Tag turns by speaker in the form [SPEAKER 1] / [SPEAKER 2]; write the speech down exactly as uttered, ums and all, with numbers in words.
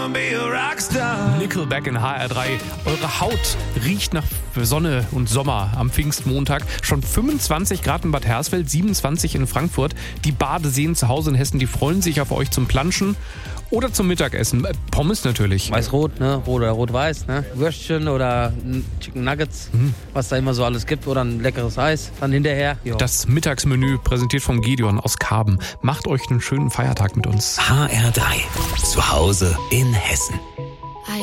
[SPEAKER 1] wanna be a rockstar.
[SPEAKER 2] Nickelback in H R drei. Eure Haut riecht nach Sonne und Sommer am Pfingstmontag. Schon fünfundzwanzig Grad in Bad Hersfeld, siebenundzwanzig in Frankfurt. Die Badeseen zu Hause in Hessen, die freuen sich auf euch zum Planschen oder zum Mittagessen. Äh, Pommes natürlich.
[SPEAKER 3] Weiß-Rot, ne? Rot oder Rot-Weiß, ne? Würstchen oder Chicken Nuggets, mhm. was da immer so alles gibt. Oder ein leckeres Eis dann hinterher. Jo.
[SPEAKER 2] Das Mittagsmenü präsentiert vom Gideon aus Karben. Macht euch einen schönen Feiertag mit uns.
[SPEAKER 1] H R drei. Zu Hause in Hessen.